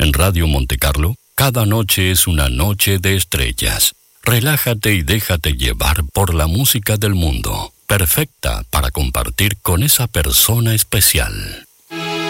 En Radio Monte Carlo, cada noche es una noche de estrellas. Relájate y déjate llevar por la música del mundo, perfecta para compartir con esa persona especial.